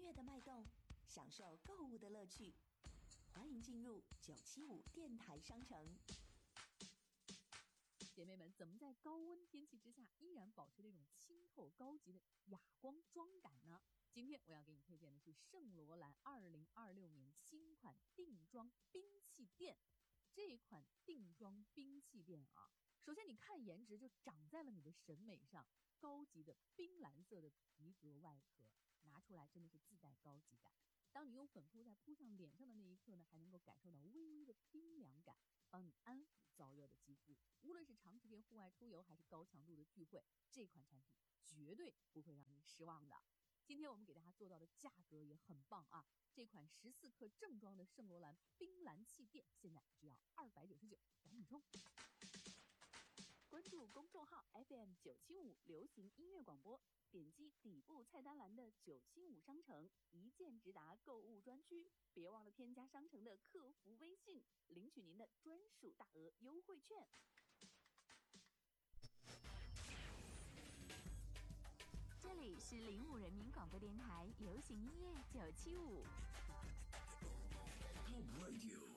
乐的脉动，享受购物的乐趣。欢迎进入975电台商城。 姐妹们，怎么在高温天气之下依然保持这种清透高级的哑光妆感呢？今天我要给你推荐的是圣罗兰2026年新款定妆兵器垫。这一款定妆兵器垫啊，首先你看颜值就长在了你的审美上，高级的冰蓝色的皮革外壳，拿出来真的是自带高级感。当你用粉扑在扑上脸上的那一刻呢，还能够感受到微微的冰凉感，帮你安抚燥热的肌肤。无论是长时间户外出游还是高强度的聚会，这款产品绝对不会让你失望的。今天我们给大家做到的价格也很棒啊，这款14克正装的圣罗兰冰蓝气垫现在只要299，赶紧冲！关注公众号 FM975 流行音乐广播，点击底部菜单栏的975商城，一键直达购物专区，别忘了添加商城的客服微信，领取您的专属大额优惠券。 这里是05人民广播电台流行音乐975。 Top Radio